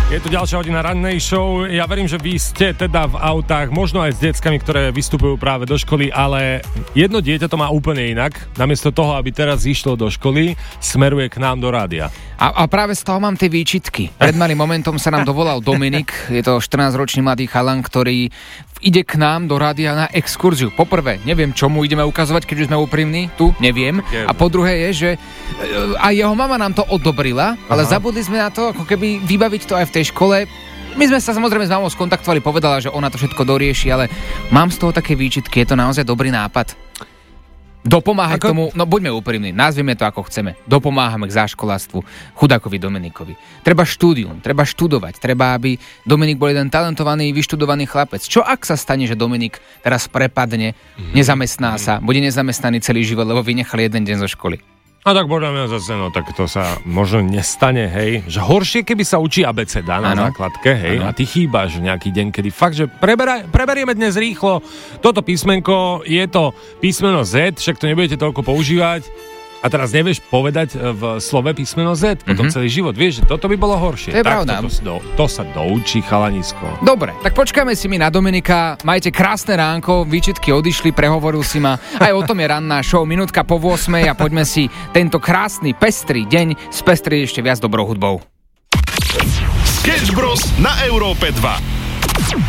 Je tu ďalšia hodina rannej show. Ja verím, že vy ste teda v autách, možno aj s deckami, ktoré vystupujú práve do školy, ale jedno dieťa to má úplne inak. Namiesto toho, aby teraz išlo do školy, smeruje k nám do rádia. A práve z toho mám tie výčitky. Pred malým momentom sa nám dovolal Dominik, je to 14-ročný mladý chalan, ktorý ide k nám do rádia na exkurziu. Poprvé, neviem, čo mu ideme ukazovať, keď už sme úprimní, tu neviem. A po druhé je, že aj jeho mama nám to odobrila, ale zabudli sme na to, ako keby vybaviť to aj v tej škole. My sme sa samozrejme s mamou skontaktovali, povedala, že ona to všetko dorieši, ale mám z toho také výčitky, je to naozaj dobrý nápad. Dopomáha k tomu, no buďme úprimní, nazvime to ako chceme. Dopomáhame k záškoláctvu chudákovi Dominikovi. Treba štúdium, treba študovať, treba, aby Dominik bol jeden talentovaný, vyštudovaný chlapec. Čo ak sa stane, že Dominik teraz prepadne, nezamestná sa, bude nezamestnaný celý život, lebo vynechal jeden deň zo školy? A tak podľa mňa zase, no tak to sa možno nestane, hej. Že horšie, keby sa učí abeceda na základke, hej, a ty chýbaš nejaký deň, kedy fakt, že preberieme dnes rýchlo toto písmenko, je to písmeno Z, však to nebudete toľko používať. A teraz nevieš povedať v slove písmeno Z potom celý život. Vieš, že toto by bolo horšie. To je pravda. To sa doučí chalanisko. Dobre, tak počkáme si mi na Dominika. Majte krásne ránko, výčitky odišli, prehovoril si ma. Aj o tom je ranná show, minútka po 8 a poďme si tento krásny, pestrý deň spestriť ešte viac dobrou hudbou. Sketch Bros na Európe 2.